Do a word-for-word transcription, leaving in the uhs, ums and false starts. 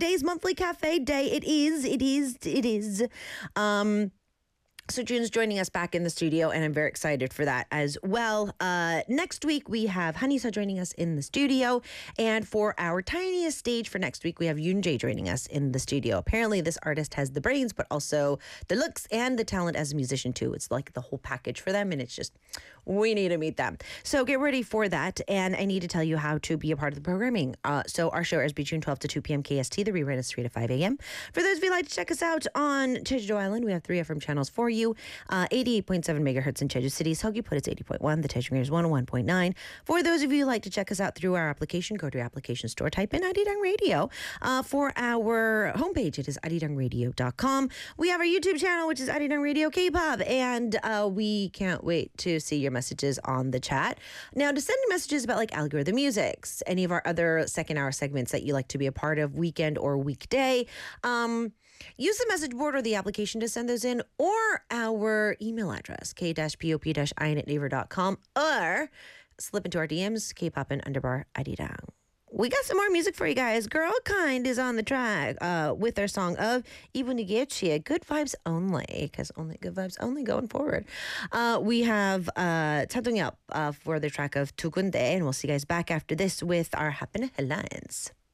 Fridays, monthly cafe day. It is, it is, it is. Um, So June's joining us back in the studio, and I'm very excited for that as well. Uh, next week, we have Hanisa joining us in the studio. And for our tiniest stage for next week, we have Yoon Jae joining us in the studio. Apparently, this artist has the brains, but also the looks and the talent as a musician, too. It's like the whole package for them, and it's just, we need to meet them. So get ready for that. And I need to tell you how to be a part of the programming. Uh, so our show airs between twelve to two p.m. K S T. The rerun is three to five a.m. For those of you who'd like to check us out on Jeju Island, we have three F M channels for you. Uh, eighty-eight point seven megahertz in Jeju City. Seoggi-put is eighty point one. The Daejung is one oh one point nine. For those of you who like to check us out through our application, go to your application store, type in Arirang Radio. Uh, for our homepage, it is arirang radio dot com. We have our YouTube channel, which is Arirang Radio K-pop, and uh, we can't wait to see your messages on the chat. Now, to send messages about like algorithm musics, any of our other second hour segments that you like to be a part of, weekend or weekday, um, use the message board or the application to send those in, or our email address, k pop in at naver dot com, or slip into our D Ms, kpop and underbar arirang. We got some more music for you guys. Girl Kind is on the track uh, with their song of Ibunigechi, Good Vibes Only, because only good vibes only going forward. Uh, we have uh, Chantung Yeop uh, for the track of Tugunde, and we'll see you guys back after this with our Happiness Headlines.